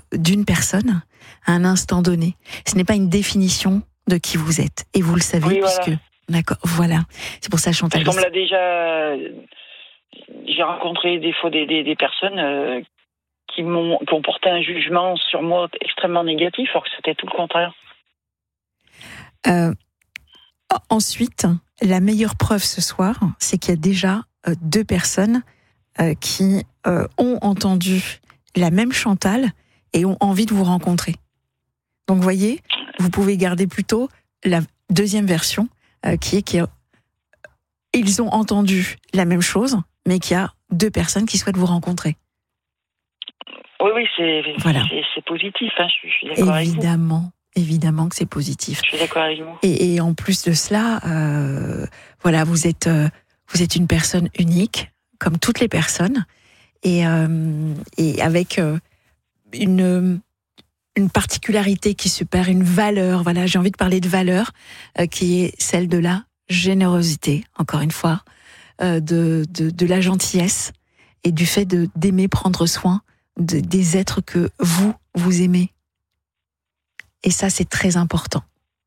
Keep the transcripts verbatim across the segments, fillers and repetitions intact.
d'une personne à un instant donné. Ce n'est pas une définition de qui vous êtes. Et vous le savez, oui, puisque... Voilà. D'accord, voilà. C'est pour ça, Chantal. Parce qu'on me l'a déjà... J'ai rencontré des fois des, des, des personnes euh, qui, m'ont, qui ont porté un jugement sur moi extrêmement négatif, alors que c'était tout le contraire. Euh, ensuite, la meilleure preuve ce soir, c'est qu'il y a déjà euh, deux personnes euh, qui euh, ont entendu la même Chantal et ont envie de vous rencontrer. Donc, vous voyez, vous pouvez garder plutôt la deuxième version, euh, qui est qu'ils ont entendu la même chose, mais qu'il y a deux personnes qui souhaitent vous rencontrer. Oui, oui, c'est, voilà. c'est, c'est positif, hein, je, je suis d'accord évidemment, avec vous. Évidemment que c'est positif. Je suis d'accord avec vous. Et, et en plus de cela, euh, voilà, vous êtes, euh, vous êtes une personne unique, comme toutes les personnes, et, euh, et avec euh, une, une particularité qui se perd, une valeur, voilà, j'ai envie de parler de valeur, euh, qui est celle de la générosité, encore une fois, euh, de, de, de la gentillesse, et du fait de, d'aimer prendre soin de, des êtres que vous, vous aimez. Et ça, c'est très important.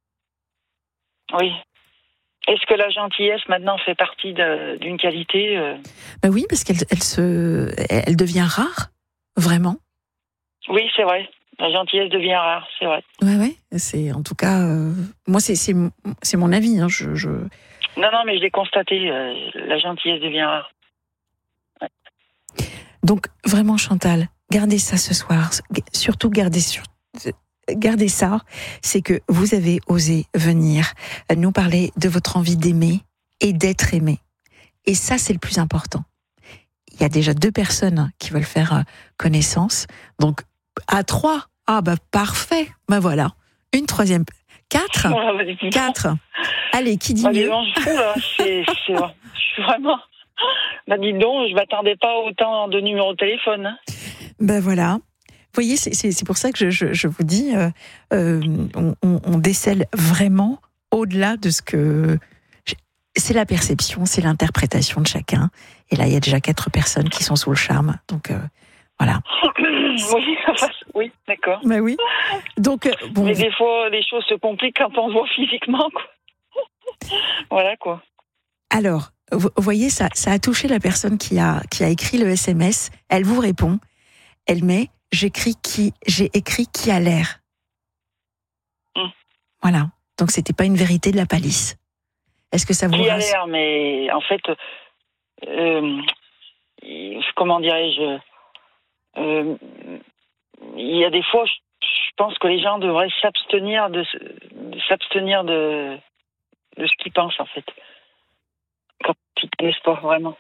Oui. Est-ce que la gentillesse, maintenant, fait partie de, d'une qualité euh... Ben oui, parce qu'elle elle se, elle devient rare, vraiment. Oui, c'est vrai. La gentillesse devient rare, c'est vrai. Ouais, ouais. C'est, en tout cas, euh, moi, c'est, c'est, c'est mon avis. Hein, je, je... Non, non, mais je l'ai constaté. Euh, la gentillesse devient rare. Ouais. Donc, vraiment, Chantal, gardez ça ce soir. Surtout, gardez sur... Gardez ça, c'est que vous avez osé venir nous parler de votre envie d'aimer et d'être aimé. Et ça, c'est le plus important. Il y a déjà deux personnes qui veulent faire connaissance. Donc, à trois, ah bah parfait, bah voilà. Une troisième, quatre, ah, bah, quatre. Allez, qui dit bah, mieux non, je, là, c'est, c'est, je suis vraiment... Bah dis donc, je m'attendais pas autant de numéros de téléphone. Hein. Ben voilà. Vous voyez, c'est, c'est, c'est pour ça que je, je, je vous dis, euh, euh, on, on décèle vraiment au-delà de ce que... C'est la perception, c'est l'interprétation de chacun. Et là, il y a déjà quatre personnes qui sont sous le charme. Donc, euh, voilà. Oui, oui, d'accord. Ben oui. Donc, euh, bon. Mais des fois, les choses se compliquent quand on se voit physiquement, quoi. Voilà, quoi. Alors, vous voyez, ça, ça a touché la personne qui a, qui a écrit le S M S. Elle vous répond. Elle met... J'écris qui, j'ai écrit qui a l'air. Mmh. Voilà. Donc, c'était pas une vérité de la palisse. Est-ce que ça vous Qui a rassure ? l'air, mais en fait, euh, comment dirais-je, euh, il y a des fois, je, je pense que les gens devraient s'abstenir de, de s'abstenir de, de ce qu'ils pensent, en fait. Quand ils ne connaissent pas vraiment.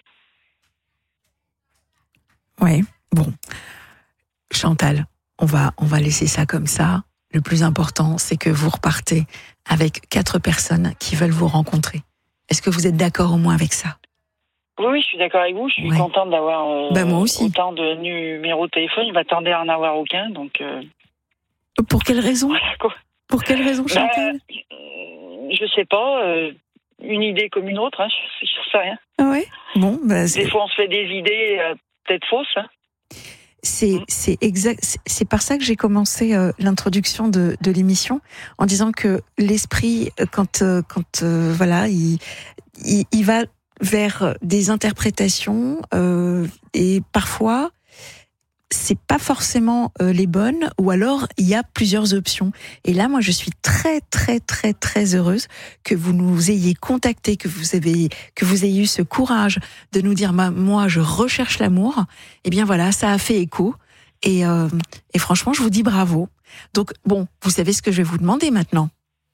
Oui, bon. Chantal, on va, on va laisser ça comme ça. Le plus important, c'est que vous repartez avec quatre personnes qui veulent vous rencontrer. Est-ce que vous êtes d'accord au moins avec ça ? Oui, oui, je suis d'accord avec vous. Je suis ouais. contente d'avoir euh, ben moi aussi. autant de numéros de téléphone. Je m'attendais à en avoir aucun. Donc, euh... Pour quelle raison ? Voilà, quoi. Pour quelle raison, Chantal ? ben, Je sais pas. Euh, une idée comme une autre. Hein, je ne sais rien. Ah ouais ? Bon, ben, des fois, on se fait des idées euh, peut-être fausses. Hein. C'est, c'est exact. C'est, c'est par ça que j'ai commencé euh, l'introduction de, de l'émission en disant que l'esprit, quand, euh, quand euh, voilà, il, il, il va vers des interprétations euh, et parfois c'est pas forcément euh, les bonnes, ou alors il y a plusieurs options. Et là, moi, je suis très, très, très, très heureuse que vous nous ayez contacté, que vous avez, que vous ayez eu ce courage de nous dire, moi, je recherche l'amour. Eh bien voilà, ça a fait écho. Et, euh, et franchement, je vous dis bravo. Donc bon, vous savez ce que je vais vous demander maintenant.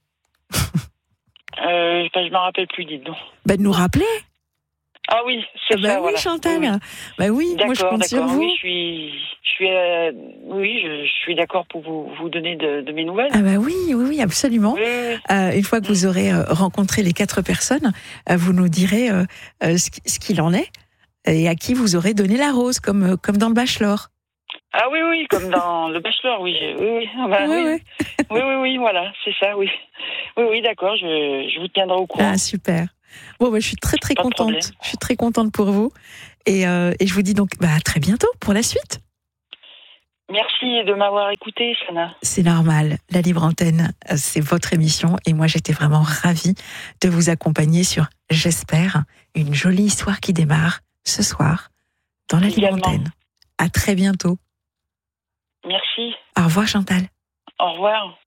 euh, ben, je m'en rappelle plus, dites donc. Ben, de nous rappeler. Ah oui, c'est ah bah ça, oui, voilà. Chantal. Oui. Bah oui, d'accord, moi je compte d'accord. sur vous. Oui, je suis, je suis, euh, oui, je, je suis d'accord pour vous, vous donner de, de mes nouvelles. Ah bah oui, oui, oui, absolument. Oui, oui. Euh, une fois que vous aurez euh, rencontré les quatre personnes, euh, vous nous direz euh, euh, ce, ce qu'il en est et à qui vous aurez donné la rose, comme, euh, comme dans le Bachelor. Ah oui, oui, comme dans le Bachelor, oui, oui, oui, ah bah, ouais, oui. Ouais. oui, oui, oui, voilà, c'est ça, oui, oui, oui, d'accord, je, je vous tiendrai au courant. Ah super. Bon, bah, je suis très très Pas contente. Je suis très contente pour vous et, euh, et je vous dis donc bah, à très bientôt pour la suite. Merci de m'avoir écouté, Sana. C'est normal. La Libre Antenne, c'est votre émission. Et moi, j'étais vraiment ravie de vous accompagner sur, j'espère, une jolie histoire qui démarre ce soir dans la Libre Également. Antenne. À très bientôt. Merci. Au revoir, Chantal. Au revoir.